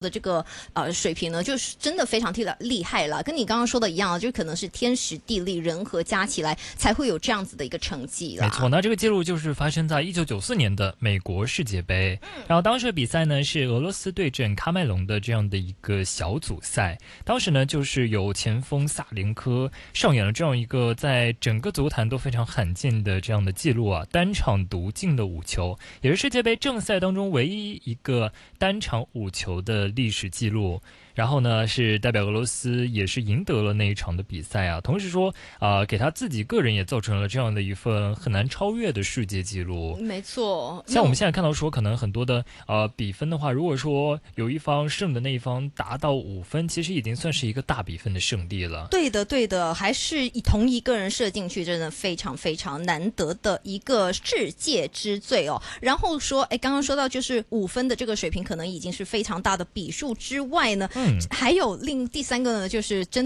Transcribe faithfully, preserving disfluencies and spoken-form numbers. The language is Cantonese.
的这个呃水平呢，就是真的非常厉害了，跟你刚刚说的一样，就可能是天时地利人和加起来才会有这样子的一个成绩啦。 没错，那这个记录就是发生在一九九四年的美国世界杯，嗯、然后当时的比赛呢是俄罗斯对阵喀麦隆的这样的一个小组赛，当时呢就是有前锋萨林科上演了这样一个在整个足坛都非常罕见的这样的记录啊，单场独进的五球，也是世界杯正赛当中唯一一个单场五球的历史记录。然后呢，是代表俄罗斯也是赢得了那一场的比赛啊。同时说，啊、呃，给他自己个人也造成了这样的一份很难超越的世界纪录。 没错， 像我们现在看到说，可能很多的呃比分的话，如果说有一方胜的那一方达到五分，其实已经算是一个大比分的胜利了。 对的，对的，还是以同一个人射进去，真的非常非常难得的一个世界之最哦。然后说，哎，刚刚说到就是五分的这个水平，可能已经是非常大的比数之外呢。嗯，还有另第三个呢，就是真。